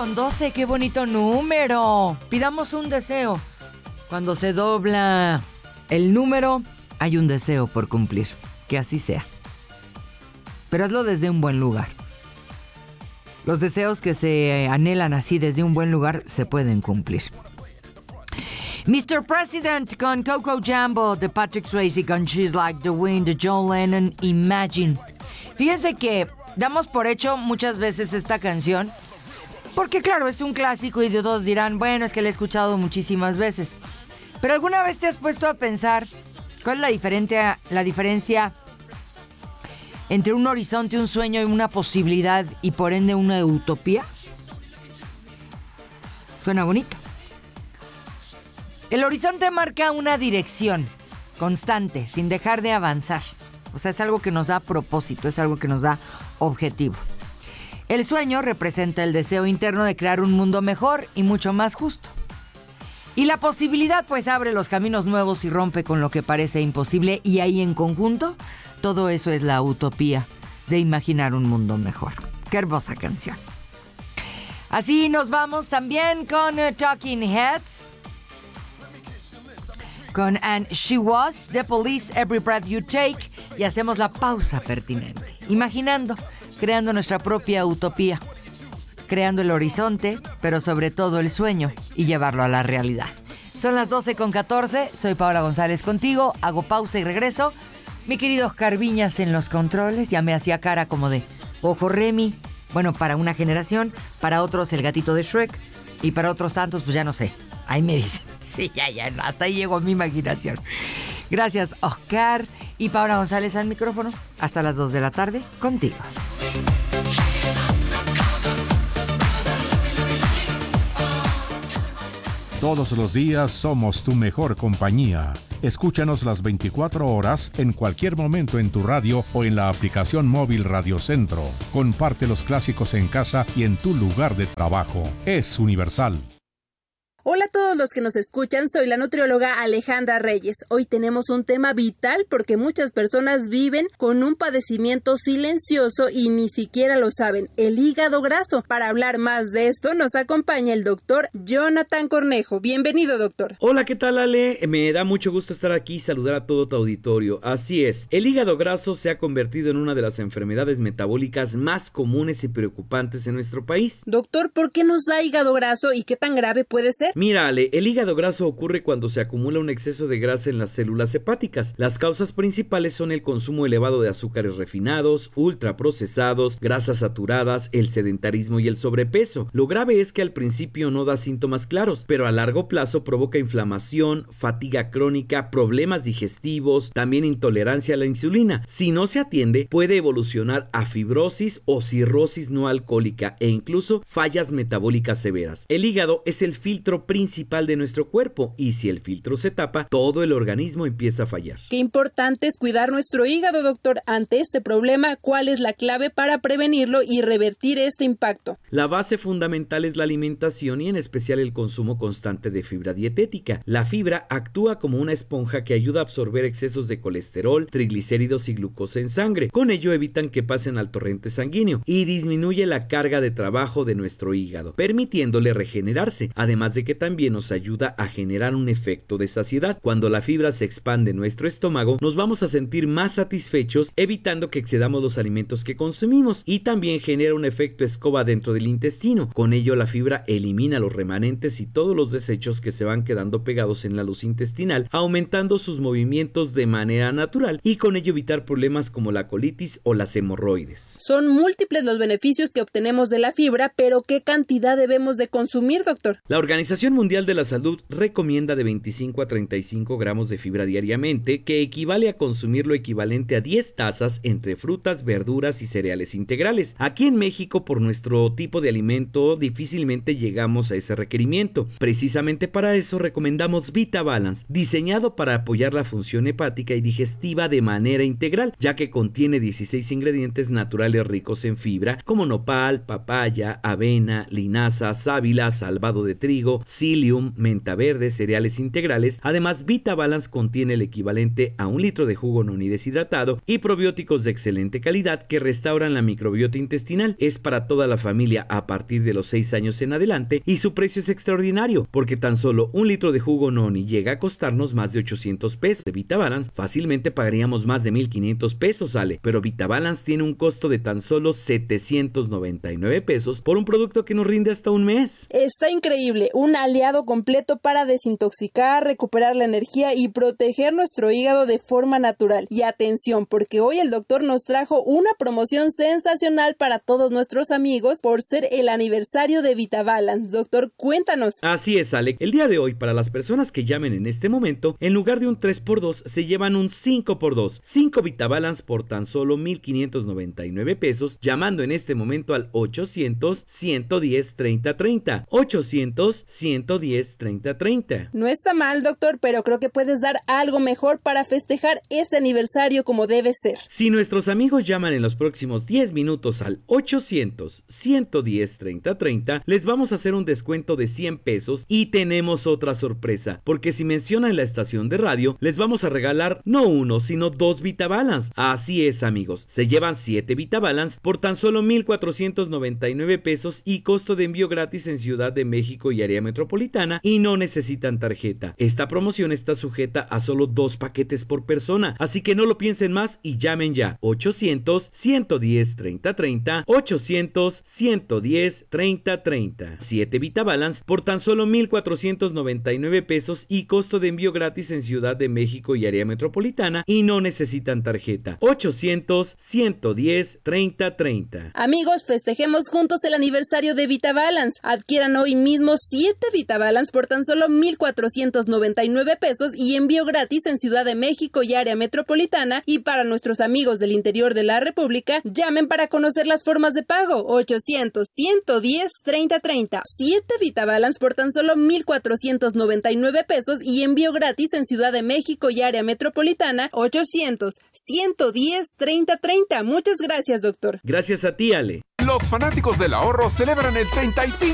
9:12, qué bonito número. Pidamos un deseo. Cuando se dobla el número, hay un deseo por cumplir. Que así sea. Pero hazlo desde un buen lugar. Los deseos que se anhelan así desde un buen lugar se pueden cumplir. Mr. President con Coco Jambo de Patrick Swayze con She's Like the Wind de John Lennon, Imagine. Fíjense que damos por hecho muchas veces esta canción porque claro, es un clásico y todos dirán, bueno, es que la he escuchado muchísimas veces. Pero ¿alguna vez te has puesto a pensar cuál es la diferencia entre un horizonte, un sueño y una posibilidad y por ende una utopía? Suena bonito. El horizonte marca una dirección constante, sin dejar de avanzar. O sea, es algo que nos da propósito, es algo que nos da objetivo. El sueño representa el deseo interno de crear un mundo mejor y mucho más justo. Y la posibilidad, pues, abre los caminos nuevos y rompe con lo que parece imposible. Y ahí en conjunto, todo eso es la utopía de imaginar un mundo mejor. ¡Qué hermosa canción! Así nos vamos también con Talking Heads. Con And She Was, The Police, Every Breath You Take. Y hacemos la pausa pertinente. Imaginando, creando nuestra propia utopía. Creando el horizonte, pero sobre todo el sueño. Y llevarlo a la realidad. Son las 12:14. Soy Paola González contigo. Hago pausa y regreso. Mi querido Oscar Viñas en los controles. Ya me hacía cara como de ojo Remy. Bueno, para una generación. Para otros el gatito de Shrek. Y para otros tantos, pues ya no sé. Ahí me dicen. Sí, ya, hasta ahí llegó mi imaginación. Gracias, Oscar. Y Paola González al micrófono. Hasta las 2 de la tarde, contigo. Todos los días somos tu mejor compañía. Escúchanos las 24 horas, en cualquier momento en tu radio o en la aplicación móvil Radio Centro. Comparte los clásicos en casa y en tu lugar de trabajo. Es universal. Hola a todos los que nos escuchan, soy la nutrióloga Alejandra Reyes. Hoy tenemos un tema vital porque muchas personas viven con un padecimiento silencioso y ni siquiera lo saben, el hígado graso. Para hablar más de esto nos acompaña el doctor Jonathan Cornejo. Bienvenido, doctor. Hola, ¿qué tal, Ale? Me da mucho gusto estar aquí y saludar a todo tu auditorio. Así es, el hígado graso se ha convertido en una de las enfermedades metabólicas más comunes y preocupantes en nuestro país. Doctor, ¿por qué nos da hígado graso y qué tan grave puede ser? Mira, Ale, el hígado graso ocurre cuando se acumula un exceso de grasa en las células hepáticas. Las causas principales son el consumo elevado de azúcares refinados, ultraprocesados, grasas saturadas, el sedentarismo y el sobrepeso. Lo grave es que al principio no da síntomas claros, pero a largo plazo provoca inflamación, fatiga crónica, problemas digestivos, también intolerancia a la insulina. Si no se atiende, puede evolucionar a fibrosis o cirrosis no alcohólica e incluso fallas metabólicas severas. El hígado es el filtro principal de nuestro cuerpo y si el filtro se tapa, todo el organismo empieza a fallar. Qué importante es cuidar nuestro hígado, doctor. Ante este problema, ¿cuál es la clave para prevenirlo y revertir este impacto? La base fundamental es la alimentación y en especial el consumo constante de fibra dietética. La fibra actúa como una esponja que ayuda a absorber excesos de colesterol, triglicéridos y glucosa en sangre. Con ello evitan que pasen al torrente sanguíneo y disminuye la carga de trabajo de nuestro hígado, permitiéndole regenerarse, además de que también nos ayuda a generar un efecto de saciedad. Cuando la fibra se expande en nuestro estómago, nos vamos a sentir más satisfechos, evitando que excedamos los alimentos que consumimos, y también genera un efecto escoba dentro del intestino. Con ello la fibra elimina los remanentes y todos los desechos que se van quedando pegados en la luz intestinal, aumentando sus movimientos de manera natural y con ello evitar problemas como la colitis o las hemorroides. Son múltiples los beneficios que obtenemos de la fibra, pero ¿qué cantidad debemos de consumir, doctor? La Organización Mundial de la Salud recomienda de 25 a 35 gramos de fibra diariamente, que equivale a consumir lo equivalente a 10 tazas entre frutas, verduras y cereales integrales. Aquí en México, por nuestro tipo de alimento, difícilmente llegamos a ese requerimiento. Precisamente para eso recomendamos VitaBalance, diseñado para apoyar la función hepática y digestiva de manera integral, ya que contiene 16 ingredientes naturales ricos en fibra, como nopal, papaya, avena, linaza, sábila, salvado de trigo, psyllium, Psyllium, menta verde, cereales integrales. Además, VitaBalance contiene el equivalente a 1 litro de jugo noni deshidratado y probióticos de excelente calidad que restauran la microbiota intestinal. Es para toda la familia a partir de los 6 años en adelante y su precio es extraordinario porque tan solo 1 litro de jugo noni llega a costarnos más de 800 pesos. De VitaBalance fácilmente pagaríamos más de 1,500 pesos, Ale, pero VitaBalance tiene un costo de tan solo 799 pesos por un producto que nos rinde hasta un mes. Está increíble, un aliado completo para desintoxicar, recuperar la energía y proteger nuestro hígado de forma natural. Y atención, porque hoy el doctor nos trajo una promoción sensacional para todos nuestros amigos por ser el aniversario de VitaBalance. Doctor, cuéntanos. Así es, Ale. El día de hoy, para las personas que llamen en este momento, en lugar de un 3x2, se llevan un 5x2. 5 VitaBalance por tan solo 1,599 pesos, llamando en este momento al 800-110-3030. 800-110-3030. No está mal, doctor, pero creo que puedes dar algo mejor para festejar este aniversario como debe ser. Si nuestros amigos llaman en los próximos 10 minutos al 800-110-3030, les vamos a hacer un descuento de 100 pesos y tenemos otra sorpresa, porque si mencionan la estación de radio, les vamos a regalar no uno, sino 2 VitaBalance. Así es, amigos, se llevan 7 VitaBalance por tan solo 1,499 pesos y costo de envío gratis en Ciudad de México y área metropolitana y no necesitan tarjeta. Esta promoción está sujeta a solo 2 paquetes por persona, así que no lo piensen más y llamen ya. 800-110-3030, 800-110-3030. 7 VitaBalance por tan solo 1,499 pesos y costo de envío gratis en Ciudad de México y área metropolitana y no necesitan tarjeta. 800-110-3030. Amigos, festejemos juntos el aniversario de VitaBalance. Adquieran hoy mismo 7 VitaBalance por tan solo 1,499 pesos y envío gratis en Ciudad de México y área metropolitana. Y para nuestros amigos del interior de la República, llamen para conocer las formas de pago. 800-110-3030. 7 VitaBalance por tan solo 1,499 pesos y envío gratis en Ciudad de México y área metropolitana. 800-110-3030. Muchas gracias, doctor. Gracias a ti, Ale. Los fanáticos del ahorro celebran el 35